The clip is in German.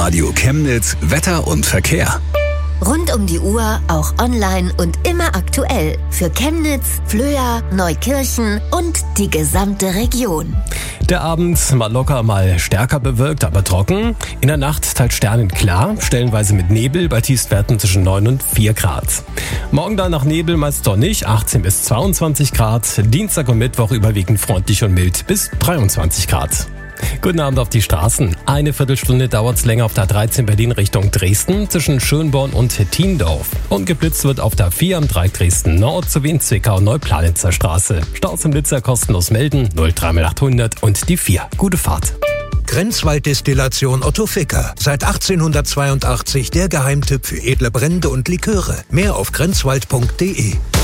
Radio Chemnitz Wetter und Verkehr. Rund um die Uhr, auch online und immer aktuell. Für Chemnitz, Flöa, Neukirchen und die gesamte Region. Der Abend mal locker, mal stärker bewölkt, aber trocken. In der Nacht teils sternenklar, stellenweise mit Nebel bei Tiefstwerten zwischen 9 und 4 Grad. Morgen dann nach Nebel meist sonnig, 18 bis 22 Grad. Dienstag und Mittwoch überwiegend freundlich und mild bis 23 Grad. Guten Abend auf die Straßen. Eine Viertelstunde dauert es länger auf der 13 Berlin Richtung Dresden zwischen Schönborn und Tiendorf. Und geblitzt wird auf der 4 am Dreieck Dresden Nord sowie in Zwickau Neuplanitzer Straße. Staus im Blitzer kostenlos melden 03800 und die 4. Gute Fahrt. Grenzwalddestillation Otto Ficker. Seit 1882 der Geheimtipp für edle Brände und Liköre. Mehr auf grenzwald.de.